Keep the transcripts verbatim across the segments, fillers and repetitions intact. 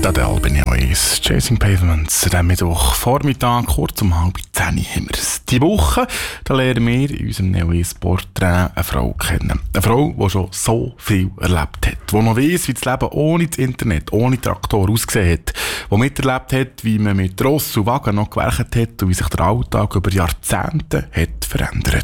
der Albany Oasis, Chasing Pavements. Am Mittwoch Vormittag, kurz um halb zehn, haben wir es. Diese Woche da lernen wir in unserem Neo-Eis-Porträt eine Frau kennen. Eine Frau, die schon so viel erlebt hat. Die noch weiss, wie das Leben ohne das Internet, ohne Traktor ausgesehen hat. Die miterlebt hat, wie man mit Ross und Wagen noch gewerkt hat und wie sich der Alltag über Jahrzehnte hat verändert.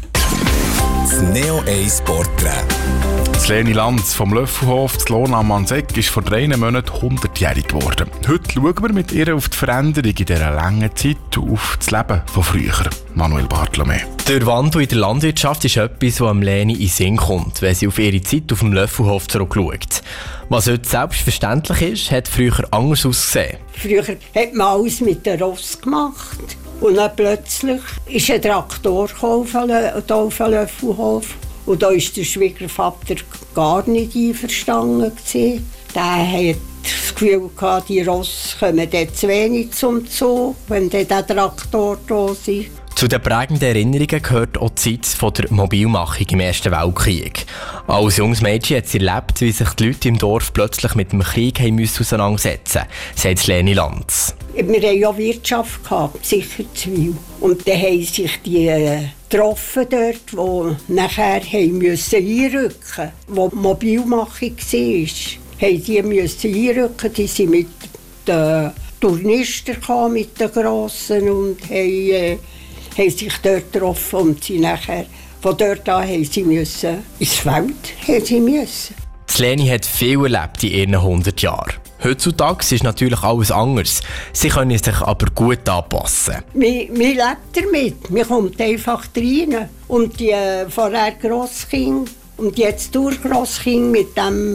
Das Neo-Eis-Porträt. Leni Lanz vom Löffelhof zu Lohn am Manseck ist vor drei Monaten hundertjährig geworden. Heute schauen wir mit ihr auf die Veränderung in dieser langen Zeit und auf das Leben von früher. Manuel Bartolomä. Der Wandel in der Landwirtschaft ist etwas, was Leni in den Sinn kommt, wenn sie auf ihre Zeit auf dem Löffelhof zurückschaut. Was heute selbstverständlich ist, hat früher anders ausgesehen. Früher hat man alles mit dem Ross gemacht. Und dann plötzlich ist ein Traktor auf dem Löffelhof. Und da war der Schwiegervater gar nicht einverstanden. Der hatte das Gefühl, die Rosse kommen dort zu wenig zum Zoo, wenn der Traktor da ist. Zu den prägenden Erinnerungen gehört auch die Zeit der Mobilmachung im Ersten Weltkrieg. Als junges Mädchen hat sie erlebt, wie sich die Leute im Dorf plötzlich mit dem Krieg auseinandersetzen mussten, sagt Leni Lanz. Wir hatten ja Wirtschaft, sicher Zwil. Und dann haben sich die äh, getroffen dort, die nachher mussten einrücken mussten. Wo die Mobilmachung war, haben die müssen einrücken. Die sind mit den Turnisten gekommen, mit den Grossen, und haben, äh, haben sich dort getroffen. Und sie nachher, von dort an haben sie müssen, ins Feld haben sie müssen. Leni hat viel erlebt in ihren hundert Jahren. Heutzutage ist natürlich alles anders. Sie können sich aber gut anpassen. Man, man lebt damit. Man kommt einfach rein. Und die äh, vorher Grosskinder und jetzt durch Grosskinder, mit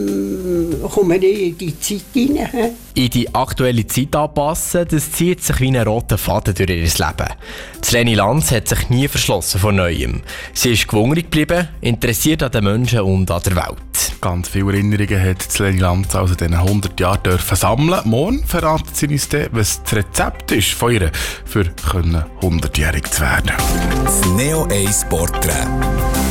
dem kommen wir in die Zeit rein. In die aktuelle Zeit anpassen, das zieht sich wie ein roter Faden durch ihr Leben. Leni Lanz hat sich nie verschlossen von Neuem. Sie ist gewungrig geblieben, interessiert an den Menschen und an der Welt. Ganz viele Erinnerungen hat Leni Lanz also in diesen hundert Jahren dürfen sammeln. Morgen verratet sie uns dann, was das Rezept ist von ihr, für hundertjährig zu werden. Das Neo-Eis-Porträt.